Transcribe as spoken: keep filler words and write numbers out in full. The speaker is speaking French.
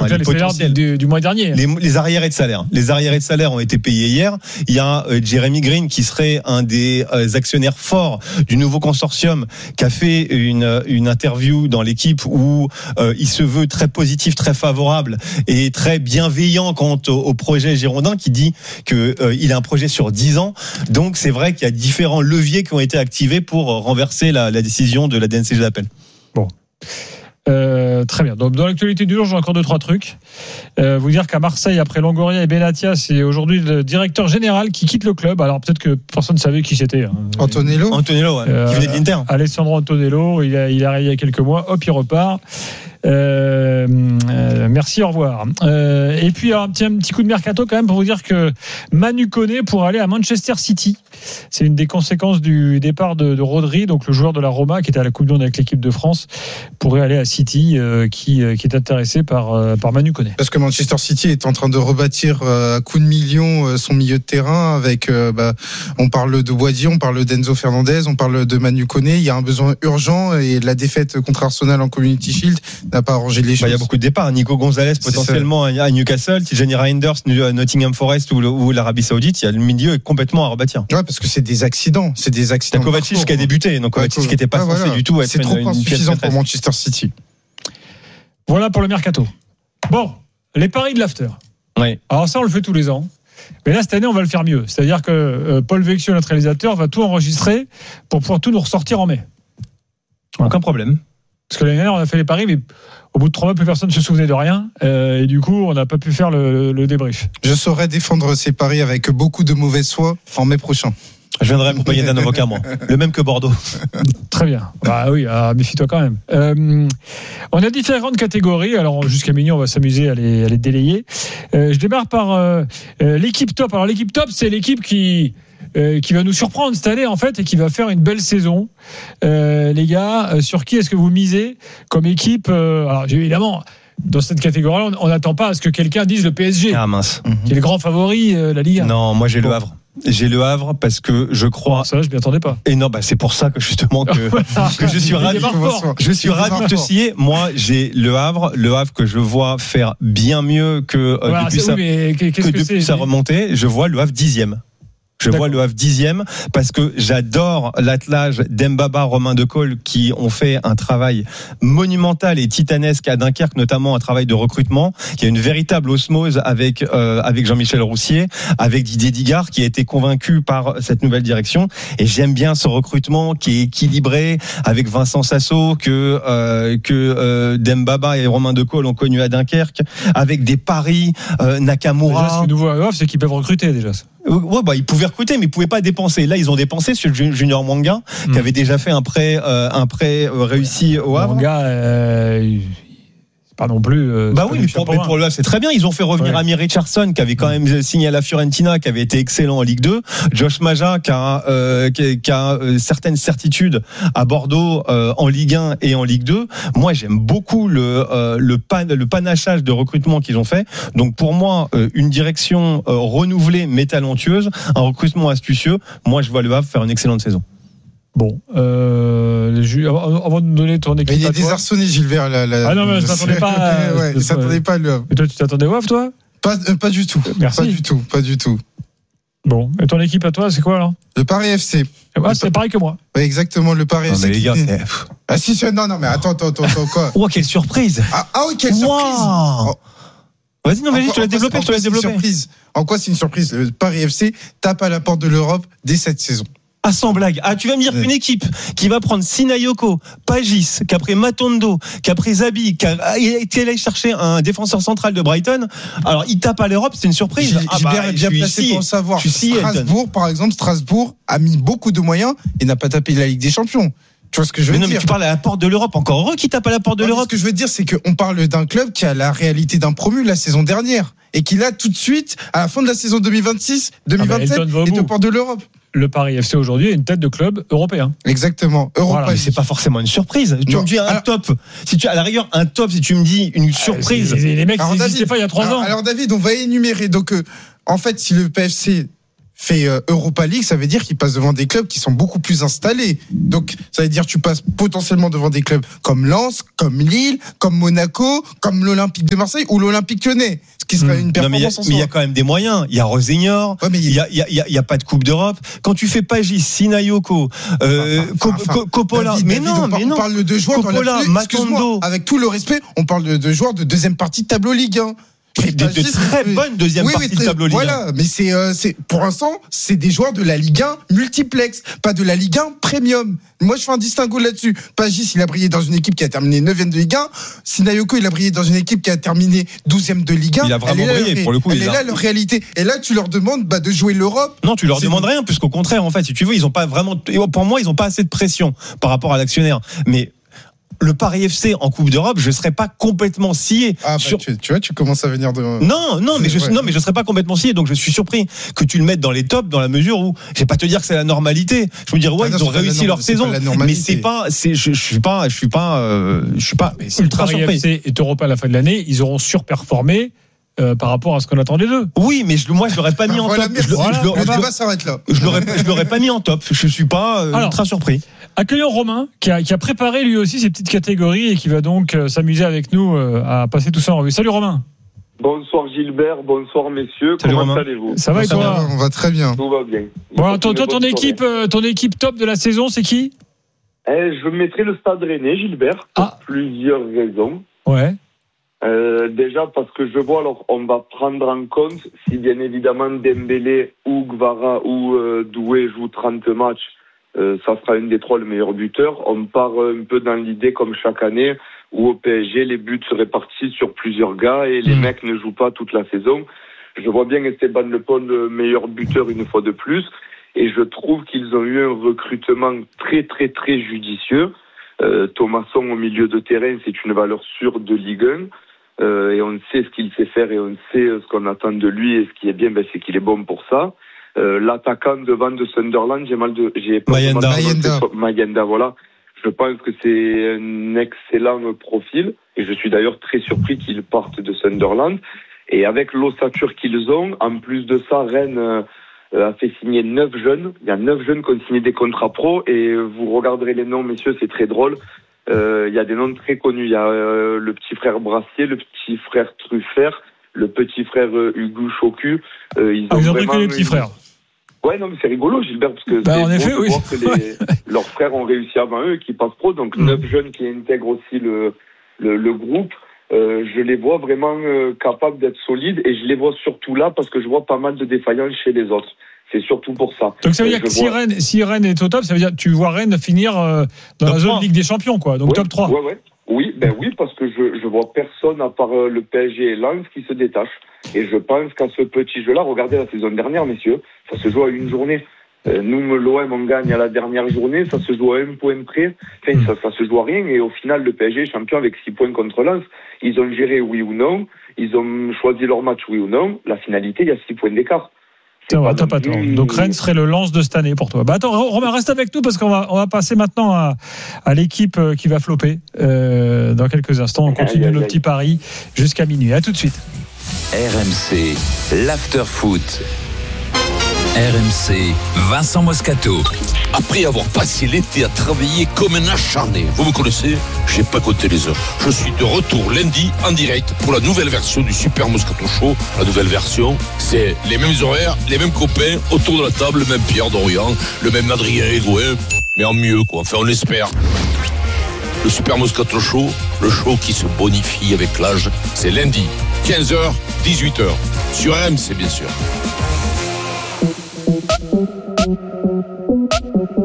faut que les, les salaires du, du mois dernier. Les, les arriérés de salaire. Les arriérés de salaire ont été payés hier. Il y a euh, Jeremy Green qui serait un des euh, actionnaires forts du nouveau consortium qui a fait une, une interview dans l'équipe où euh, il se veut très positif, très favorable et très bienveillant quant au, au projet girondin, qui dit que euh, il a un projet sur dix ans. Donc c'est vrai qu'il y a différents leviers qui ont été activés pour renverser la, la décision de la D N C G d'appel. Bon. Euh, très bien. Donc, dans l'actualité du jour, j'ai encore deux trois trucs. Euh, vous dire qu'à Marseille, après Longoria et Benatia, c'est aujourd'hui le directeur général qui quitte le club. Alors peut-être que personne ne savait qui c'était. Hein. Antonello. Antonello, ouais, euh, qui venait de l'Inter. Alessandro Antonello, il a, il est arrivé il y a quelques mois. Hop, il repart. Euh, euh, merci, au revoir. Euh, et puis un petit, un petit coup de mercato quand même pour vous dire que Manu Koné pourrait aller à Manchester City. C'est une des conséquences du départ de, de Rodri, donc le joueur de la Roma qui était à la Coupe du Monde avec l'équipe de France, pourrait aller à City, euh, qui, euh, qui est intéressé par, euh, par Manu Koné. Parce que Manchester City est en train de rebâtir euh, à coups de millions euh, son milieu de terrain avec, euh, bah, on parle de Boadi, on parle d'Enzo Fernandez, on parle de Manu Koné. Il y a un besoin urgent et la défaite contre Arsenal en Community Shield n'a pas arrangé les choses. Bah, il y a beaucoup de départs. Nico Gonzalez potentiellement à Newcastle, Tijani Reinders, Nottingham Forest ou, le, ou l'Arabie Saoudite. Il y a le milieu est complètement à rebâtir. Ouais, parce que c'est des accidents, c'est des accidents. C'est Kovacic qui a débuté, donc Kovacic ouais, qui n'était pas ah, censé voilà. du tout être c'est trop une, insuffisant une pour Manchester City. Voilà pour le mercato. Bon, les paris de l'after. Oui. Alors ça, on le fait tous les ans. Mais là, cette année, on va le faire mieux. C'est-à-dire que euh, Paul Vecchio, notre réalisateur, va tout enregistrer pour pouvoir tout nous ressortir en mai. Voilà. Aucun problème. Parce que l'année dernière, on a fait les paris, mais au bout de trois mois, plus personne ne se souvenait de rien. Euh, et du coup, on n'a pas pu faire le, le débrief. Je saurais défendre ces paris avec beaucoup de mauvaise foi en mai prochain. Je viendrai accompagner d'un avocat, moi. Le même que Bordeaux. Très bien. Bah oui, ah, méfie-toi quand même. Euh, on a différentes catégories. Alors, jusqu'à minuit, on va s'amuser à les, à les délayer. Euh, je démarre par euh, l'équipe top. Alors, l'équipe top, c'est l'équipe qui... Euh, qui va nous surprendre cette année en fait et qui va faire une belle saison. Euh, les gars, euh, sur qui est-ce que vous misez comme équipe euh, Alors évidemment, dans cette catégorie-là, on n'attend pas à ce que quelqu'un dise le P S G. Ah mince. Qui est le grand favori euh, la Ligue un. Non, moi j'ai bon. le Havre. J'ai le Havre parce que je crois. Ça, je m'y attendais pas. Et non, bah c'est pour ça que justement que, que je suis ravi. Je suis ravi de te scier. Moi, j'ai le Havre, le Havre que je vois faire bien mieux que euh, voilà, depuis, sa, oui, que que depuis c'est, sa remontée. Je vois le Havre dixième. Je D'accord. vois le Havre dixième parce que j'adore l'attelage d'Mbaba, Romain Decaule qui ont fait un travail monumental et titanesque à Dunkerque, notamment un travail de recrutement. Il y a une véritable osmose avec euh, avec Jean-Michel Roussier, avec Didier Digard qui a été convaincu par cette nouvelle direction. Et j'aime bien ce recrutement qui est équilibré avec Vincent Sasso que euh, que euh, Dembaba et Romain Decaule ont connu à Dunkerque, avec des paris euh, Nakamura. Déjà, ce nouveau à Havre, c'est qu'ils peuvent recruter déjà. Ouais, bah ils pouvaient recruter, mais ils pouvaient pas dépenser. Là, ils ont dépensé sur le Junior Mwanga, mmh. qui avait déjà fait un prêt, euh, un prêt réussi au Havre. Mwanga, euh, c'est pas non plus. Euh, bah oui, mais pour, mais pour le Havre, c'est très bien. Ils ont fait revenir ouais. Amir Richardson, qui avait quand même mmh. signé à la Fiorentina, qui avait été excellent en Ligue deux. Josh Maja, qui a, euh, qui, qui a euh, certaines certitudes à Bordeaux euh, en Ligue un et en Ligue deux. Moi, j'aime beaucoup le euh, le, pan, le panachage de recrutement qu'ils ont fait. Donc pour moi, euh, une direction euh, renouvelée mais talentueuse, un recrutement astucieux. Moi, je vois le Havre faire une excellente saison. Bon, euh, avant de donner ton équipe. Il est désarçonné, Gilbert. La, la, ah non, mais je t'attendais pas. ouais, il s'attendait pas, le Havre. Et toi, tu t'attendais au Havre, toi? Pas, euh, pas du tout. Merci. Pas du tout, pas du tout. Bon, et ton équipe à toi, c'est quoi alors? Le Paris F C. Ah, c'est pareil que moi. Oui, exactement, le Paris non, F C. Mais les gars, c'est... Ah si, non, non, mais attends, attends, attends, attends quoi? Oh, quelle surprise! Ah, ah oui, quelle wow. surprise! Oh. Vas-y, non, vas-y, je te l'ai développé, je te l'ai développé. Surprise. En quoi c'est une surprise? Le Paris F C tape à la porte de l'Europe dès cette saison. Ah, sans blague. Ah, tu vas me dire qu'une équipe qui va prendre Sinayoko, Pagis, qu'après Matondo, qu'après Zabi, qui a été allé chercher un défenseur central de Brighton, alors il tape à l'Europe, c'est une surprise. J'ai ah bah, bien, bien placé pour le savoir. Strasbourg, par exemple, Strasbourg a mis beaucoup de moyens et n'a pas tapé la Ligue des Champions. Tu vois ce que je veux mais non, dire? Mais tu parles à la porte de l'Europe. Encore heureux qui tape à la porte de ouais, l'Europe. Ce que je veux dire, c'est qu'on parle d'un club qui a la réalité d'un promu la saison dernière et qui là, tout de suite, à la fin de la saison deux mille vingt-six deux mille vingt-sept, ah bah, est aux portes de l'Europe. Le Paris F C aujourd'hui est une tête de club européen. Exactement. Européen. Voilà, mais c'est pas forcément une surprise. Tu non. me dis un alors, top. Si tu à la rigueur un top, si tu me dis une surprise. Les, les mecs, ils n'existaient pas il y a trois alors, ans. Alors David, on va énumérer. Donc, euh, en fait, si le P F C fait euh, Europa League, ça veut dire qu'il passe devant des clubs qui sont beaucoup plus installés. Donc, ça veut dire que tu passes potentiellement devant des clubs comme Lens, comme Lille, comme Monaco, comme l'Olympique de Marseille ou l'Olympique Lyonnais. Ce qui serait mmh. une performance non, mais en soi. Mais il y a quand même des moyens. Il y a Rosignor, il ouais, y, a, y, a, y, a, y a pas de Coupe d'Europe. Quand tu fais Pagis, Sinayoko, euh, enfin, enfin, Co- Coppola, David, mais David, non, on, mais non. On parle de joueurs Coppola, dans la Matondo. Avec tout le respect, on parle de, de joueurs de deuxième partie de tableau Ligue un. De, de, de très bonne deuxième oui, partie oui, de tableau Ligue un. Voilà, mais c'est, euh, c'est pour l'instant, c'est des joueurs de la Ligue un multiplex, pas de la Ligue un premium. Moi, je fais un distinguo là-dessus. Pagis, il a brillé dans une équipe qui a terminé neuvième de Ligue un. Sinayoko, il a brillé dans une équipe qui a terminé douzième de Ligue un. Il a vraiment elle brillé, là, pour le coup. Elle est là, leur réalité. Et là, tu leur demandes bah, de jouer l'Europe. Non, tu leur c'est demandes bon. rien, puisqu'au contraire, en fait, si tu veux, ils ont pas vraiment. Pour moi, ils ont pas assez de pression par rapport à l'actionnaire. Mais le Paris F C en Coupe d'Europe, je serais pas complètement scié. Ah bah, sur... tu, tu vois, tu commences à venir de. Non, non, mais je, ouais. non, mais je serais pas complètement scié. Donc je suis surpris que tu le mettes dans les tops, dans la mesure où, je vais pas te dire que c'est la normalité. Je veux dire, ouais, ah non, ils ont réussi leur saison, mais c'est pas, c'est, je, je suis pas, je suis pas, euh, je suis pas. Mais si ultra le Paris surpris. F C est Europa à la fin de l'année, ils auront surperformé. Euh, par rapport à ce qu'on attendait d'eux. Oui, mais je, moi je l'aurais pas mis en voilà, top. Je, voilà, je, le débat s'arrête là. Je l'aurais, je l'aurais pas mis en top. Je suis pas euh, Alors, ultra surpris. Accueillons Romain qui a, qui a préparé lui aussi ses petites catégories et qui va donc euh, s'amuser avec nous euh, à passer tout ça en revue. Salut Romain. Bonsoir Gilbert, bonsoir messieurs. Salut Comment Romain. allez-vous? Ça va et toi? On va très bien. Tout va bien. Bon, toi, toi ton équipe, euh, ton équipe top de la saison, c'est qui? Eh, je mettrai le Stade Rennais, Gilbert, pour ah. plusieurs raisons. Ouais. Euh, déjà parce que je vois, alors on va prendre en compte si bien évidemment Dembélé ou Gvara ou euh, Doué jouent trente matchs, euh, ça sera une des trois le meilleur buteur. On part un peu dans l'idée comme chaque année où au P S G les buts se répartissent sur plusieurs gars et les mmh. mecs ne jouent pas toute la saison. Je vois bien Esteban Le Pont le meilleur buteur une fois de plus et je trouve qu'ils ont eu un recrutement très très très judicieux. Euh, Thomasson au milieu de terrain, c'est une valeur sûre de Ligue un. Euh, et on sait ce qu'il sait faire et on sait ce qu'on attend de lui et ce qui est bien, ben, c'est qu'il est bon pour ça. Euh, l'attaquant devant de Sunderland, j'ai mal de, j'ai pas Mayenda. mal de Mayenda. Mayenda, voilà. Je pense que c'est un excellent profil et je suis d'ailleurs très surpris qu'il parte de Sunderland. Et avec l'ossature qu'ils ont, en plus de ça, Rennes euh, a fait signer neuf jeunes. Il y a neuf jeunes qui ont signé des contrats pro et vous regarderez les noms, messieurs, c'est très drôle. Il euh, y a des noms très connus. Il y a euh, le petit frère Brassier, le petit frère Truffert, le petit frère euh, Hugo Chocu. Euh, ils ah, ont ils ont vraiment pris que les petits frères. Ouais, non, mais c'est rigolo, Gilbert, parce que bah, c'est en effet, beau de oui. voir que les, leurs frères ont réussi avant eux, qui passent pro. Donc, mmh. neuf jeunes qui intègrent aussi le, le, le groupe. Euh, je les vois vraiment euh, capables d'être solides et je les vois surtout là parce que je vois pas mal de défaillances chez les autres. C'est surtout pour ça. Donc ça veut dire je que si, vois... Rennes, si Rennes est au top, ça veut dire que tu vois Rennes finir euh, dans top la zone trois. Ligue des Champions, quoi. Donc ouais, top trois. Ouais, ouais. Oui, ben oui, parce que je je vois personne à part euh, le P S G et Lens qui se détache. Et je pense qu'à ce petit jeu-là, regardez la saison dernière, messieurs, ça se joue à une journée. Euh, nous, l'O M, on gagne à la dernière journée, ça se joue à un point près. Enfin, mmh. ça, ça se joue à rien. Et au final, le P S G est champion avec six points contre Lens. Ils ont géré oui ou non. Ils ont choisi leur match oui ou non. La finalité, il y a six points d'écart. C'est vrai, t'as pas tort. Donc Rennes serait le lance de cette année pour toi. Bah attends, Romain, reste avec nous parce qu'on va on va passer maintenant à, à l'équipe qui va flopper euh, dans quelques instants. On continue aïe, aïe, nos petits paris jusqu'à minuit. À tout de suite. R M C, l'after-foot. R M C, Vincent Moscato. Après avoir passé l'été à travailler comme un acharné, vous me connaissez, j'ai pas compté les heures. Je suis de retour lundi en direct pour la nouvelle version du Super Moscato Show. La nouvelle version, c'est les mêmes horaires, les mêmes copains, autour de la table, le même Pierre Dorian, le même Adrien Egoin, mais en mieux quoi, enfin on l'espère. Le Super Moscato Show, le show qui se bonifie avec l'âge, c'est lundi, quinze heures, dix-huit heures, sur R M C bien sûr.